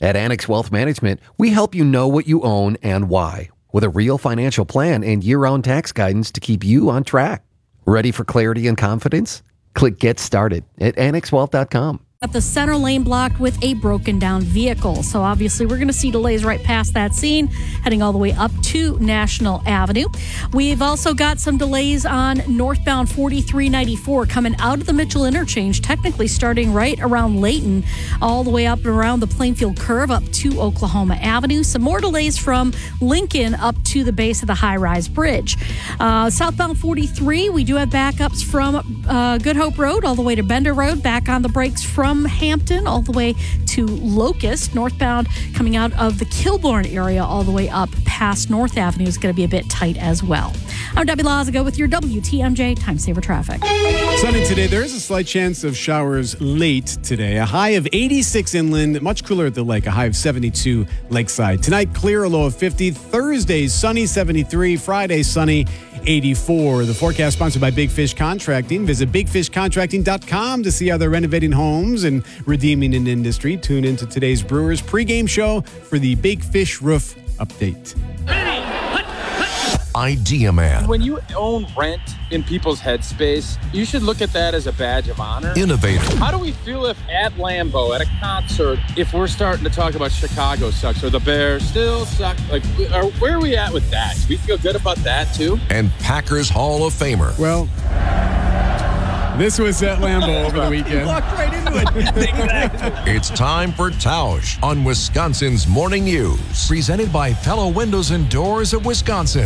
At Annex Wealth Management, we help you know what you own and why, with a real financial plan and year-round tax guidance to keep you on track. Ready for clarity and confidence? Click Get Started at annexwealth.com. At the center lane blocked with a broken down vehicle. So obviously we're going to see delays right past that scene, heading all the way up to National Avenue. We've also got some delays on northbound 4394 coming out of the Mitchell interchange, technically starting right around Layton, all the way up around the Plainfield curve up to Oklahoma Avenue. Some more delays from Lincoln up to the base of the high-rise bridge. Southbound 43, we do have backups from Good Hope Road all the way to Bender Road, back on the brakes from Hampton all the way to Locust. Northbound coming out of the Kilbourne area all the way up past North Avenue is going to be a bit tight as well. I'm Debbie Lazago with your WTMJ Time Saver Traffic. Sunny today. There is a slight chance of showers late today. A high of 86 inland, much cooler at the lake, a high of 72 lakeside. Tonight, clear, a low of 50. Thursday, sunny, 73. Friday, sunny, 84. The forecast sponsored by Big Fish Contracting. Visit bigfishcontracting.com to see how they're renovating homes and redeeming an industry. Tune into today's Brewers pregame show for the Big Fish Roof update. Idea Man. When you own rent in people's headspace, you should look at that as a badge of honor. Innovator. How do we feel if at Lambeau, at a concert, if we're starting to talk about Chicago sucks or the Bears still suck? Like, where are we at with that? Do we feel good about that too? And Packers Hall of Famer. Well, this was at Lambeau over the weekend. Walked right into it. It's time for Tausch on Wisconsin's Morning News. Presented by Pella Windows and Doors of Wisconsin.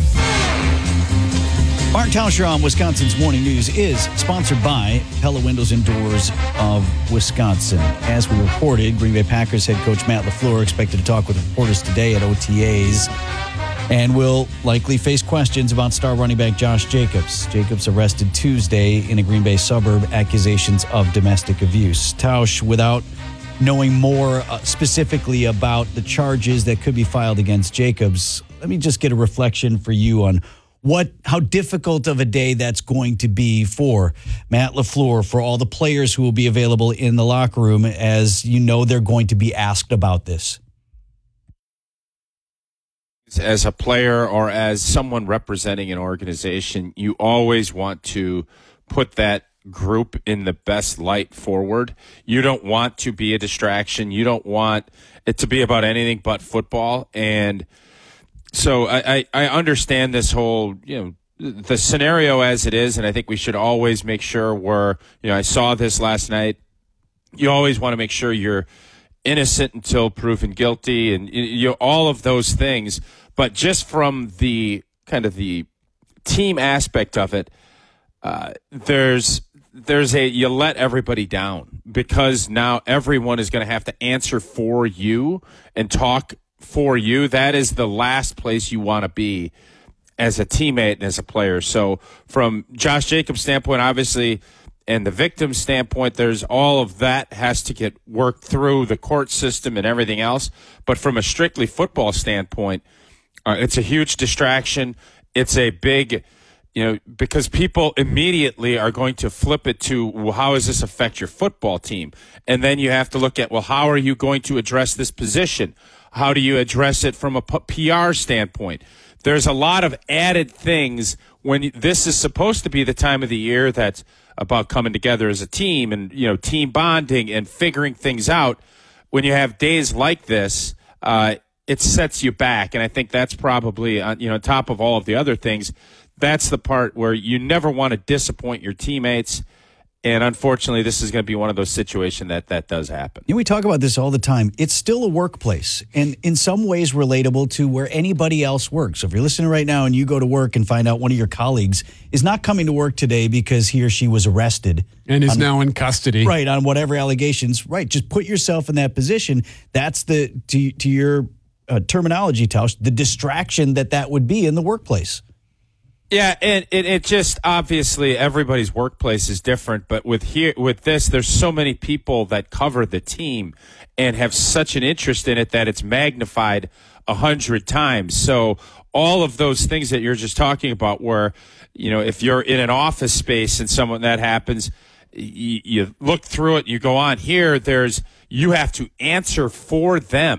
Mark Tauscher on Wisconsin's Morning News is sponsored by Pella Windows and Doors of Wisconsin. As we reported, Green Bay Packers head coach Matt LaFleur expected to talk with reporters today at OTAs and will likely face questions about star running back Josh Jacobs. Jacobs arrested Tuesday in a Green Bay suburb, accusations of domestic abuse. Tausch, without knowing more specifically about the charges that could be filed against Jacobs, let me just get a reflection for you on how difficult of a day that's going to be for Matt LaFleur, for all the players who will be available in the locker room, as you know they're going to be asked about this. As a player or as someone representing an organization, you always want to put that group in the best light forward. You don't want to be a distraction. You don't want it to be about anything but football. And so I understand this whole, the scenario as it is, and I think we should always make sure I saw this last night. You always want to make sure you're innocent until proven guilty, and all of those things. But just from the kind of the team aspect of it, you let everybody down, because now everyone is going to have to answer for you and talk for you. That is the last place you want to be as a teammate and as a player. So from Josh Jacobs' standpoint, obviously, and the victim's standpoint, there's all of that has to get worked through the court system and everything else. But from a strictly football standpoint, it's a huge distraction. It's a big, because people immediately are going to flip it to, well, how does this affect your football team? And then you have to look at, well, how are you going to address this position? How do you address it from a PR standpoint? There's a lot of added things when this is supposed to be the time of the year that's about coming together as a team and, team bonding and figuring things out. When you have days like this, it sets you back. And I think that's probably, on top of all of the other things, that's the part where you never want to disappoint your teammates. And unfortunately, this is going to be one of those situations that does happen. We talk about this all the time. It's still a workplace, and in some ways relatable to where anybody else works. So if you're listening right now and you go to work and find out one of your colleagues is not coming to work today because he or she was arrested. And is now in custody. Right, on whatever allegations. Right, just put yourself in that position. That's to your terminology, Tausch, the distraction that would be in the workplace. Yeah, and it just obviously everybody's workplace is different, but with this, there's so many people that cover the team and have such an interest in it that it's magnified 100 times. So all of those things that you're just talking about, where if you're in an office space and someone that happens, you look through it, you go on here. You have to answer for them.